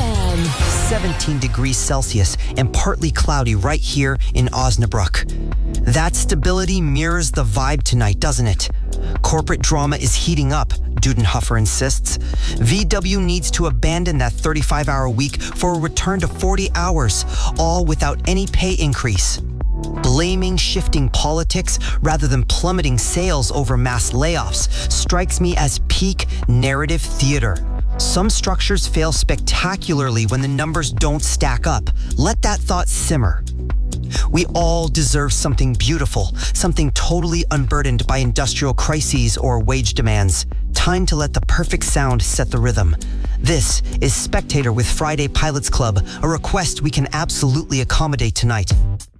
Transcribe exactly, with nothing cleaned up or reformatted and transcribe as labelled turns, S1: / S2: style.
S1: M.
S2: seventeen degrees Celsius and partly cloudy right here in Osnabrück. That stability mirrors the vibe tonight, doesn't it? Corporate drama is heating up, Dudenhofer insists. V W needs to abandon that thirty-five hour week for a return to forty hours, all without any pay increase. Blaming shifting politics rather than plummeting sales over mass layoffs strikes me as peak narrative theater. Some structures fail spectacularly when the numbers don't stack up. Let that thought simmer. We all deserve something beautiful, something totally unburdened by industrial crises or wage demands. Time to let the perfect sound set the rhythm. This is Spectator with Friday Pilots Club, a request we can absolutely accommodate tonight.